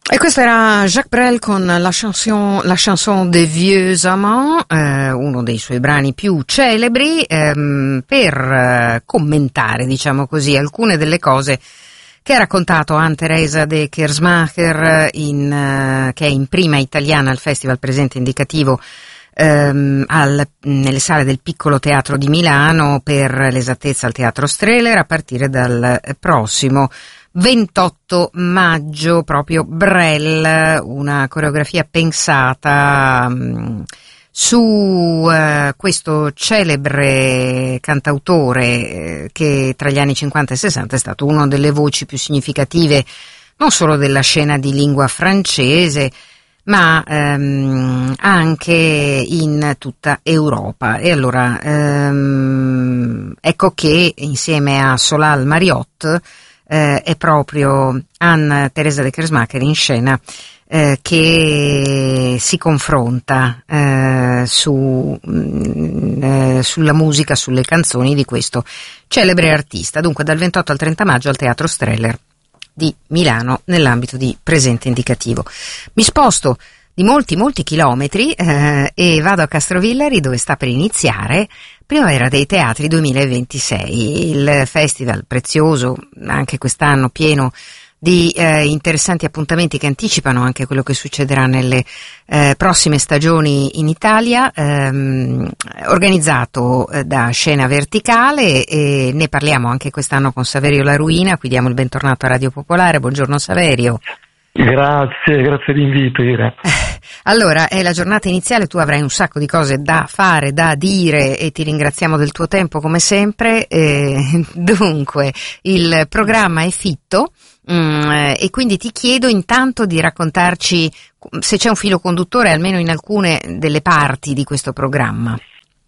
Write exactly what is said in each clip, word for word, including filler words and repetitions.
E questo era Jacques Brel con la chanson, la chanson des vieux amants, eh, uno dei suoi brani più celebri, ehm, per eh, commentare, diciamo così, alcune delle cose che ha raccontato Anne-Theresa de Keersmacher, in, eh, che è in prima italiana al Festival Presente Indicativo ehm, al, nelle sale del Piccolo Teatro di Milano, per l'esattezza al Teatro Strehler, a partire dal prossimo ventotto maggio. Proprio Brel, una coreografia pensata mh, su uh, questo celebre cantautore eh, che tra gli anni cinquanta e sessanta è stato una delle voci più significative non solo della scena di lingua francese, ma ehm, anche in tutta Europa. E allora ehm, ecco che insieme a Solal Mariotte Eh, è proprio Anne-Theresa de Keersmacher in scena eh, che si confronta eh, su, mh, eh, sulla musica, sulle canzoni di questo celebre artista. Dunque dal ventotto al trenta maggio al Teatro Strehler di Milano, nell'ambito di Presente Indicativo. Mi sposto di molti molti chilometri eh, e vado a Castrovillari, dove sta per iniziare Primavera dei Teatri duemilaventisei, il festival prezioso, anche quest'anno pieno di eh, interessanti appuntamenti che anticipano anche quello che succederà nelle eh, prossime stagioni in Italia, ehm, organizzato eh, da Scena Verticale, e ne parliamo anche quest'anno con Saverio La Ruina. Qui diamo il bentornato a Radio Popolare. Buongiorno Saverio. Grazie, grazie dell'invito, Ira. Allora, è la giornata iniziale, tu avrai un sacco di cose da fare, da dire, e ti ringraziamo del tuo tempo come sempre. Eh, dunque, il programma è fitto, mm, e quindi ti chiedo intanto di raccontarci se c'è un filo conduttore almeno in alcune delle parti di questo programma.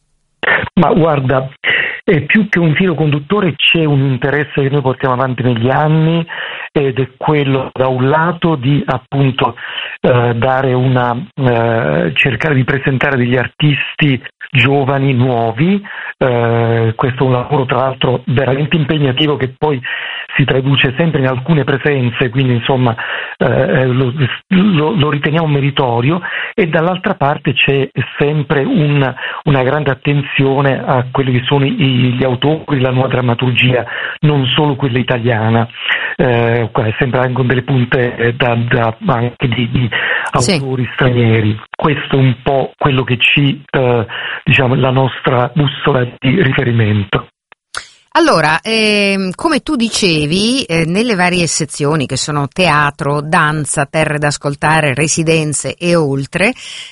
Ma guarda, eh, più che un filo conduttore c'è un interesse che noi portiamo avanti negli anni, ed è quello da un lato di appunto eh, dare una eh, cercare di presentare degli artisti giovani, nuovi. Eh, questo è un lavoro tra l'altro veramente impegnativo, che poi si traduce sempre in alcune presenze, quindi insomma eh, lo, lo, lo riteniamo meritorio. E dall'altra parte c'è sempre un, una grande attenzione a quelli che sono i, gli autori, la nuova drammaturgia, non solo quella italiana, eh, sempre anche con delle punte da, da, anche di, di autori sì. stranieri. Questo è un po' quello che ci eh, diciamo la nostra bussola di riferimento. Allora, ehm, come tu dicevi, eh, nelle varie sezioni che sono teatro, danza, terre da ascoltare, residenze e oltre,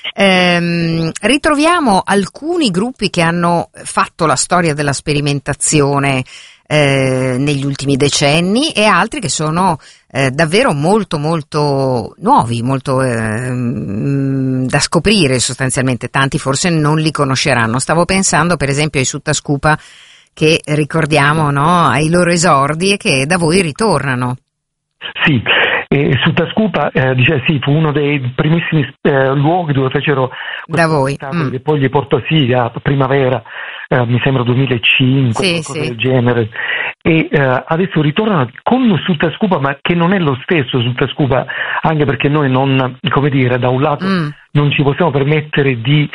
ehm, ritroviamo alcuni gruppi che hanno fatto la storia della sperimentazione eh, negli ultimi decenni, e altri che sono eh, davvero molto molto nuovi, molto eh, da scoprire sostanzialmente. Tanti forse non li conosceranno. Stavo pensando per esempio ai Sutta Scupa, che ricordiamo, no, ai loro esordi, e che da voi ritornano. Sì, e Sutta Scupa eh, dice, sì, fu uno dei primissimi eh, luoghi dove fecero da voi mm. che poi gli portò sì a Primavera, eh, mi sembra duemilacinque, sì, qualcosa sì. del genere. E eh, adesso ritornano con Sutta Scupa, ma che non è lo stesso Sutta Scupa, anche perché noi non, come dire, da un lato mm. non ci possiamo permettere di,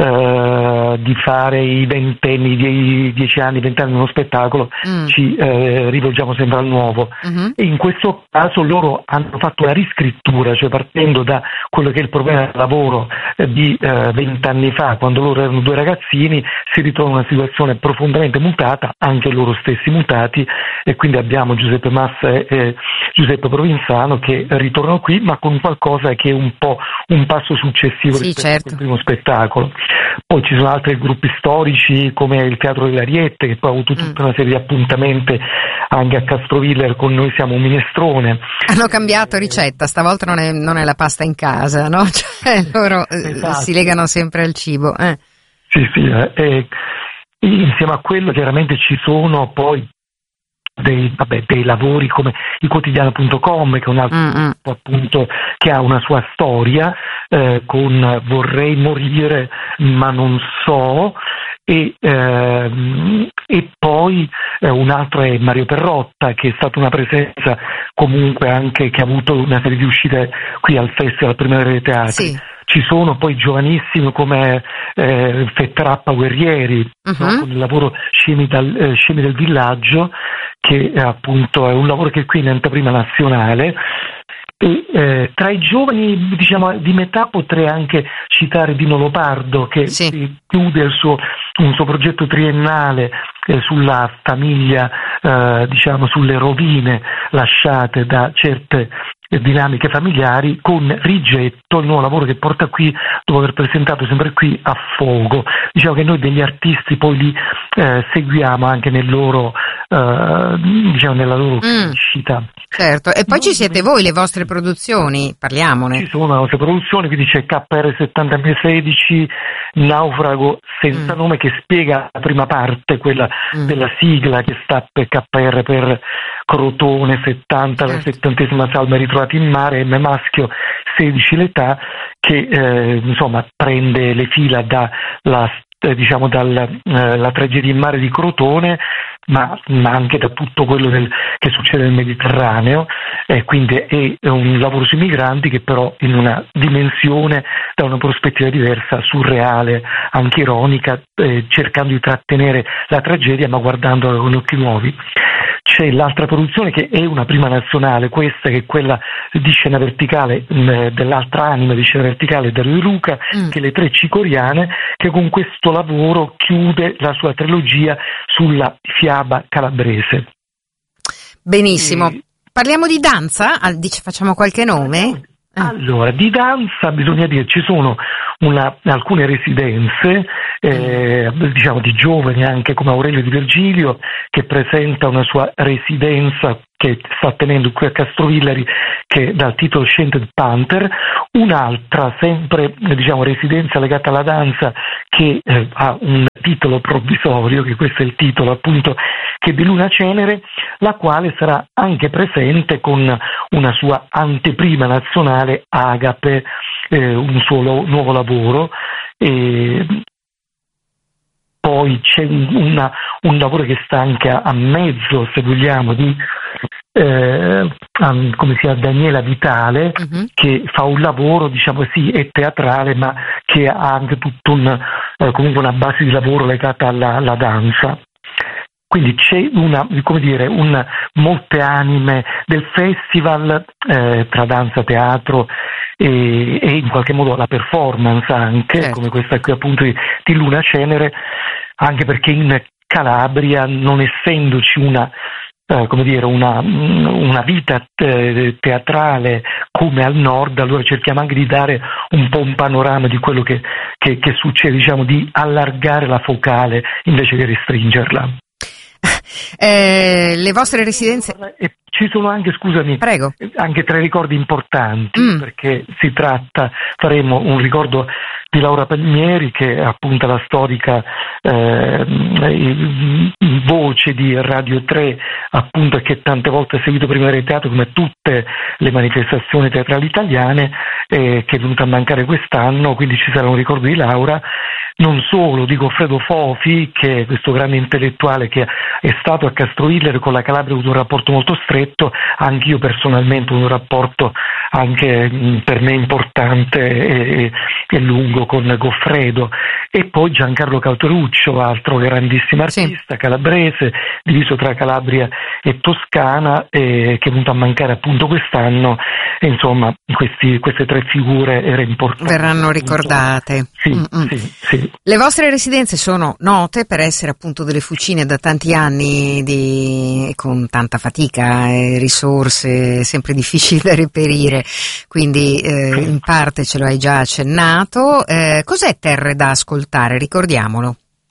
uh, di fare i ventenni, i dieci anni, vent'anni di uno spettacolo, mm. ci uh, rivolgiamo sempre al nuovo. Mm-hmm. E in questo caso loro hanno fatto una riscrittura, cioè partendo da quello che è il problema del lavoro eh, di vent'anni uh, fa, quando loro erano due ragazzini, si ritrova in una situazione profondamente mutata, anche loro stessi mutati, e quindi abbiamo Giuseppe Massa e eh, Giuseppe Provenzano che ritornano qui, ma con qualcosa che è un po' un passo successivo sì, rispetto certo. al primo spettacolo. Poi ci sono altri gruppi storici come il Teatro delle Ariette, che poi ha avuto tutta una serie di appuntamenti anche a Castrovillari. Con Noi Siamo un Minestrone. Hanno cambiato ricetta, stavolta non è, non è la pasta in casa, no? Cioè loro esatto. si legano sempre al cibo. Eh. Sì, sì, eh, insieme a quello chiaramente ci sono poi Dei, vabbè, dei lavori come il quotidiano punto com, che è un altro mm-hmm. appunto che ha una sua storia, eh, con Vorrei morire ma non so, e, ehm, e poi eh, un altro è Mario Perrotta, che è stata una presenza comunque anche che ha avuto una serie di uscite qui al Festival Primavera dei Teatri. Sì. Ci sono poi giovanissimi come eh, Fettrappa Guerrieri, uh-huh. no? Con il lavoro Scemi, dal, eh, Scemi del Villaggio, che eh, appunto è un lavoro che è qui in anteprima nazionale. E, eh, tra i giovani, diciamo, di metà potrei anche citare Dino Lopardo, che sì. chiude il suo, un suo progetto triennale eh, sulla famiglia, eh, diciamo sulle rovine lasciate da certe dinamiche familiari, con Rigetto, il nuovo lavoro che porta qui dopo aver presentato sempre qui Affogo. Diciamo che noi degli artisti poi li eh, seguiamo anche nel loro eh, diciamo nella loro crescita. Mm, certo, e poi no, ci siete voi, le vostre produzioni, parliamone. Ci sono le vostre produzioni, quindi c'è K R settanta sedici, Naufrago senza mm. nome, che spiega la prima parte, quella mm. della sigla che sta per K R per Crotone settanta, certo. La settantesima salma ritrovati in mare, M maschio sedici l'età, che eh, insomma prende le fila dalla eh, diciamo dalla eh, la tragedia in mare di Crotone, ma, ma anche da tutto quello del, che succede nel Mediterraneo, e quindi è, è un lavoro sui migranti che però in una dimensione, da una prospettiva diversa, surreale, anche ironica, eh, cercando di trattenere la tragedia ma guardandola con occhi nuovi. C'è l'altra produzione che è una prima nazionale, questa che è quella di Scena Verticale, mh, dell'altra anima di Scena Verticale da Rui Luca, mm. che è Le Tre Cicoriane, che con questo lavoro chiude la sua trilogia sulla fiaba calabrese. Benissimo. E... Parliamo di danza? Dice, facciamo qualche nome? Allora, di danza bisogna dire, ci sono una, alcune residenze, eh, diciamo di giovani anche come Aurelio Di Virgilio, che presenta una sua residenza che sta tenendo qui a Castrovillari, che dal titolo Scented Panther, un'altra sempre diciamo residenza legata alla danza che eh, ha un titolo provvisorio, che questo è il titolo appunto, che è di Luna Cenere, la quale sarà anche presente con una sua anteprima nazionale, Agape, eh, un suo lo- nuovo lavoro. E poi c'è un, una, un lavoro che sta anche a, a mezzo, se vogliamo, di eh, um, come si chiama, Daniela Vitale, uh-huh. che fa un lavoro, diciamo sì, è teatrale, ma che ha anche tutto un, eh, comunque una base di lavoro legata alla, alla danza. Quindi c'è una, come dire, un, molte anime del festival eh, tra danza, teatro e, e in qualche modo la performance anche, certo. come questa qui appunto di, di Luna Cenere, anche perché in Calabria, non essendoci una eh, come dire una, una vita te- teatrale come al nord, allora cerchiamo anche di dare un po' un panorama di quello che, che, che succede, diciamo di allargare la focale invece che restringerla. Eh, le vostre residenze... E ci sono anche, scusami, Prego. anche tre ricordi importanti, mm. perché si tratta, faremo un ricordo di Laura Palmieri, che è appunto la storica eh, voce di Radio tre, appunto, che tante volte ha seguito Primavera del Teatro come tutte le manifestazioni teatrali italiane, eh, che è venuta a mancare quest'anno, quindi ci sarà un ricordo di Laura. Non solo, di Goffredo Fofi, che è questo grande intellettuale che è stato a Castrovillari, con la Calabria ha avuto un rapporto molto stretto, anch'io personalmente ho un rapporto anche mh, per me importante e, e lungo con Goffredo, e poi Giancarlo Cauteruccio, altro grandissimo artista, sì. calabrese, diviso tra Calabria e Toscana, e che è venuto a mancare appunto quest'anno, e insomma questi, queste tre figure era importante. Verranno ricordate. Sì, sì, sì. Le vostre residenze sono note per essere appunto delle fucine da tanti anni, di, con tanta fatica e risorse sempre difficili da reperire, quindi eh, in parte ce lo hai già accennato. Eh, cos'è Terre da ascoltare? Ricordiamolo.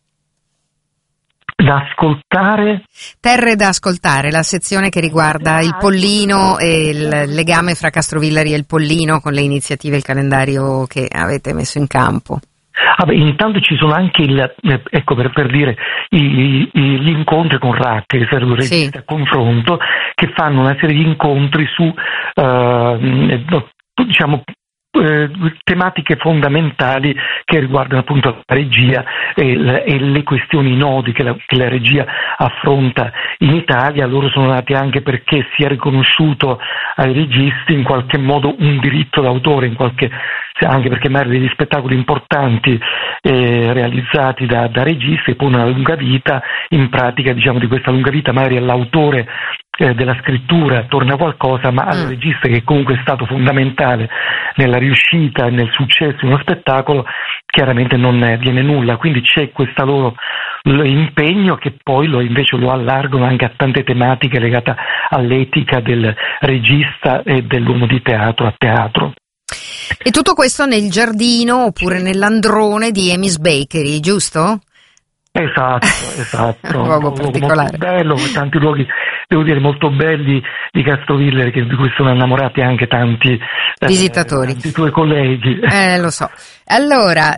Da ascoltare? Terre da ascoltare, la sezione che riguarda il Pollino e il legame fra Castrovillari e il Pollino, con le iniziative e il calendario che avete messo in campo. Ah beh, intanto ci sono anche il, eh, ecco per, per dire i, i, gli incontri con R A C, che servono sì. a confronto, che fanno una serie di incontri su eh, diciamo eh, tematiche fondamentali che riguardano appunto la regia e, l- e le questioni, i nodi che la, che la regia affronta in Italia. Loro sono nati anche perché si è riconosciuto ai registi in qualche modo un diritto d'autore, in qualche, anche perché magari degli spettacoli importanti eh, realizzati da, da registi e poi una lunga vita, in pratica diciamo di questa lunga vita magari all'autore eh, della scrittura torna qualcosa, ma al mm. regista, che comunque è stato fondamentale nella riuscita e nel successo di uno spettacolo, chiaramente non ne viene nulla. Quindi c'è questo loro impegno che poi lo invece lo allargano anche a tante tematiche legate all'etica del regista e dell'uomo di teatro a teatro. E tutto questo nel giardino oppure nell'androne di Amy's Bakery, giusto? Esatto, esatto. Un luogo particolare. Molto bello, tanti luoghi, devo dire, molto belli di Castrovillere, che di cui sono innamorati anche tanti visitatori, eh, tanti tuoi colleghi. Eh, lo so. Allora,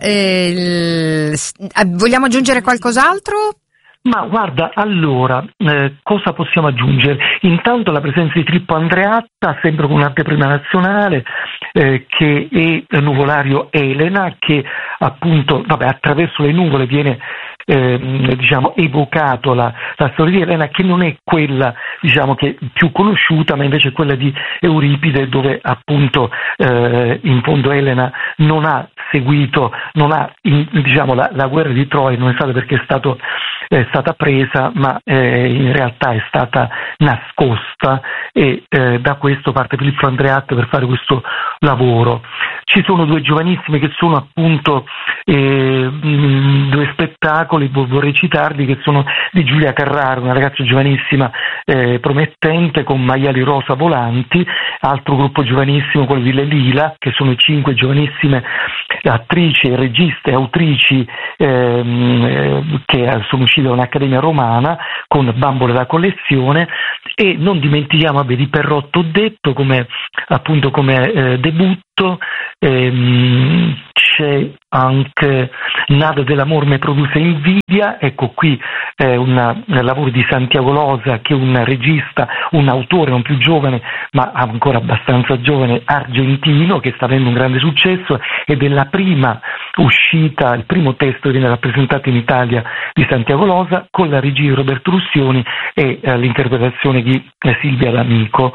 eh, vogliamo aggiungere qualcos'altro? Ma guarda, allora, eh, cosa possiamo aggiungere? Intanto la presenza di Filippo Andreatta, sempre con un'anteprima nazionale, eh, che è il nuvolario Elena, che appunto, vabbè, attraverso le nuvole viene eh, diciamo evocato la, la storia di Elena, che non è quella diciamo che più conosciuta, ma invece quella di Euripide, dove appunto eh, in fondo Elena non ha seguito, non ha in, diciamo la, la guerra di Troia non è stata perché è stato è stata presa, ma eh, in realtà è stata nascosta, e eh, da questo parte Filippo Andreatta per fare questo lavoro. Ci sono due giovanissime che sono appunto eh, due spettacoli, vorrei citarli, che sono di Giulia Carraro, una ragazza giovanissima eh, promettente con maiali rosa volanti, altro gruppo giovanissimo quello di Le Lila, che sono cinque giovanissime attrici, registe, autrici ehm, eh, che sono uscite da un'accademia romana con Bambole da collezione. E non dimentichiamo vabbè, di Perrotto Detto come appunto come eh, debutto. Ehm, c'è anche Nada dell'amor me produce invidia, ecco qui è un lavoro di Santiago Losa, che è un regista, un autore non più giovane ma ancora abbastanza giovane, argentino, che sta avendo un grande successo, ed è la prima uscita, il primo testo che viene rappresentato in Italia di Santiago Losa, con la regia di Roberto Russioni e eh, l'interpretazione di eh, Silvia D'Amico.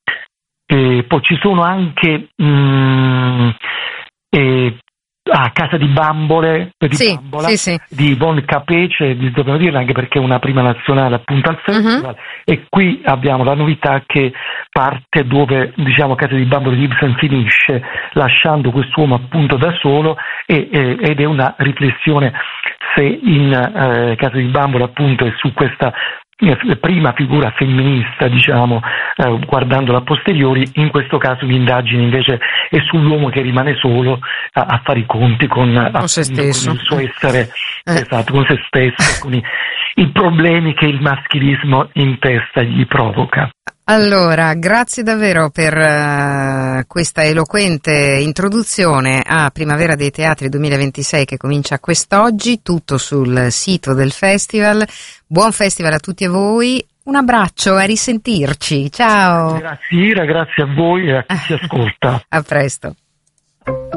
E poi ci sono anche mh, eh, ah, Casa di Bambole di, sì, Bambola, sì, sì. di Yvonne Capece, dobbiamo dirlo anche perché è una prima nazionale appunto al festival. Uh-huh. E qui abbiamo la novità che parte dove diciamo Casa di Bambole di Ibsen finisce, lasciando quest'uomo appunto da solo, e, e, ed è una riflessione se in eh, Casa di Bambole appunto è su questa prima figura femminista, diciamo, eh, guardandola a posteriori. In questo caso l'indagine invece è sull'uomo che rimane solo a, a fare i conti con, con appunto, se stesso, con il suo essere, eh. esatto, con se stesso, con i, i problemi che il maschilismo in testa gli provoca. Allora, grazie davvero per uh, questa eloquente introduzione a Primavera dei Teatri duemilaventisei, che comincia quest'oggi, tutto sul sito del festival. Buon festival a tutti e voi, un abbraccio, a risentirci, ciao! Grazie Ira, grazie a voi e a chi ci ascolta. A presto.